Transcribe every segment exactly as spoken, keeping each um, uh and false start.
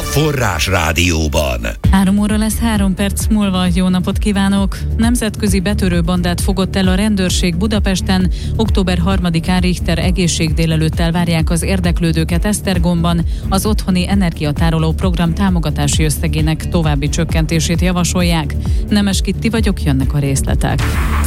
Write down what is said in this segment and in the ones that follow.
Forrás Rádióban. Három óra lesz, három perc múlva. Jó napot kívánok! Nemzetközi betörő bandát fogott el a rendőrség Budapesten. október harmadikán Richter egészségdélelőttel várják az érdeklődőket Esztergomban. Az otthoni energiatároló program támogatási összegének további csökkentését javasolják. Nemes Kitti vagyok, jönnek a részletek.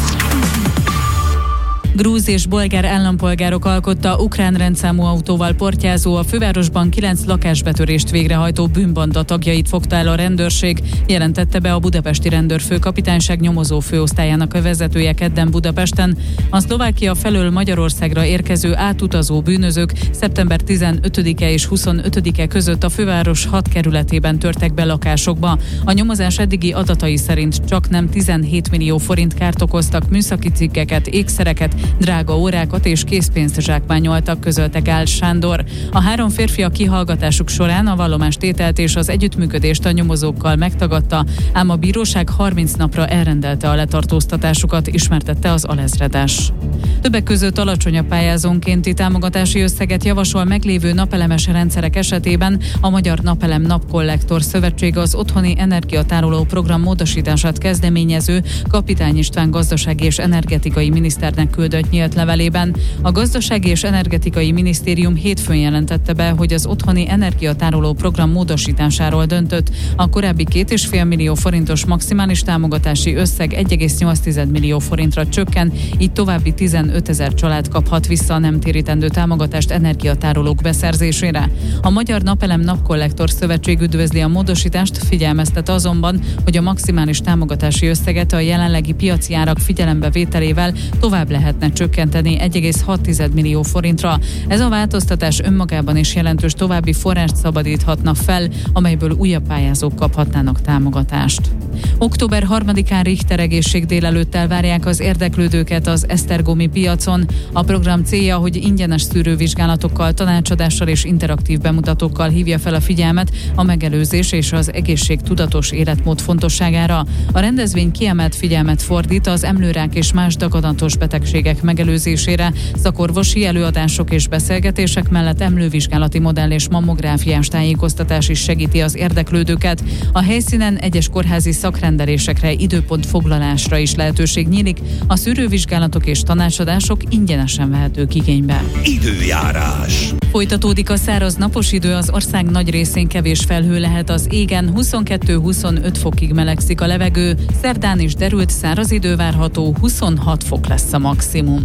Grúz és bolgár állampolgárok alkotta ukrán rendszámú autóval portyázó, a fővárosban kilenc lakásbetörést végrehajtó bűnbanda tagjait fogta el a rendőrség, jelentette be a budapesti rendőrfőkapitányság nyomozó főosztályának a vezetője kedden Budapesten. A Szlovákia felől Magyarországra érkező átutazó bűnözők szeptember tizenötödike és huszonötödike között a főváros hat kerületében törtek be lakásokba. A nyomozás eddigi adatai szerint csaknem tizenhét millió forint kárt okoztak, műszaki cikkeket, ékszereket, drága órákat és készpénzt zsákmányoltak, közölte Gál Sándor. A három férfi a kihallgatásuk során a vallomástételt és az együttműködést a nyomozókkal megtagadta, ám a bíróság harminc napra elrendelte a letartóztatásukat, ismertette az alezredes. Többek között alacsonyabb pályázónkénti támogatási összeget javasol meglévő napelemes rendszerek esetében a Magyar Napelem Napkollektor Szövetség az otthoni energiatároló program módosítását kezdeményező Kapitány István gazdasági és energetikai miniszternek küldött nyílt levelében. A Gazdasági és Energetikai Minisztérium hétfőn jelentette be, hogy az otthoni energiatároló program módosításáról döntött. A korábbi két és fél millió forintos maximális támogatási összeg egy egész nyolc millió forintra csökken, így további tizenötezer család kaphat vissza a nem térítendő támogatást energiatárolók beszerzésére. A Magyar Napelem Napkollektor Szövetség üdvözli a módosítást, figyelmeztet azonban, hogy a maximális támogatási összeget a jelenlegi piaci árak figyelembevételével tovább lehetne csökkenteni egy egész hat millió forintra. Ez a változtatás önmagában is jelentős további forrást szabadíthatna fel, amelyből újabb pályázók kaphatnának támogatást. október harmadikán Richter egészségdélelőttel várják az érdeklődőket az esztergomi piacon. A program célja, hogy ingyenes szűrővizsgálatokkal, tanácsadással és interaktív bemutatókkal hívja fel a figyelmet a megelőzés és az egészségtudatos életmód fontosságára. A rendezvény kiemelt figyelmet fordít az emlőrák és más daganatos betegségek megelőzésére, szakorvosi előadások és beszélgetések mellett emlővizsgálati modell és mammográfiás tájékoztatás is segíti az érdeklődőket. A helyszínen egyes kórházi szakrendelésekre, időpontfoglalásra is lehetőség nyílik, a szűrővizsgálatok és tanácsadások ingyenesen vehetők igénybe. Időjárás. Folytatódik a száraz napos idő, az ország nagy részén kevés felhő lehet az égen, huszonkettő-huszonöt fokig melegszik a levegő, szerdán is derült száraz idő várható, huszonhat fok lesz a maximum.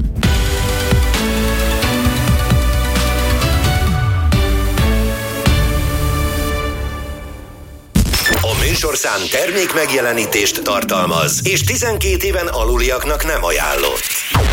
A műsorszám termék megjelenítést tartalmaz, és tizenkét éven aluliaknak nem ajánlott.